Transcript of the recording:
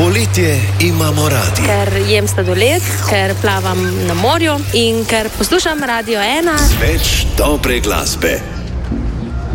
Poletje imamo radi. Ker jem sladoled, ker plavam na morju in ker poslušam Radio 1. Več dobre glasbe.